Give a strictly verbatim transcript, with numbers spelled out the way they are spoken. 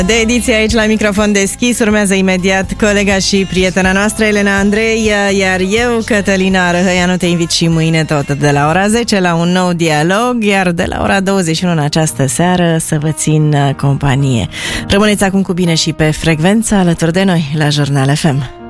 De ediție aici la microfon deschis. Urmează imediat colega și prietena noastră Elena Andrei, iar eu, Cătălina Răhăianu, te invit și mâine tot de la ora zece la un nou dialog, iar de la ora douăzeci și unu în această seară să vă țin companie. Rămâneți acum cu bine și pe frecvența alături de noi la Jurnal F M.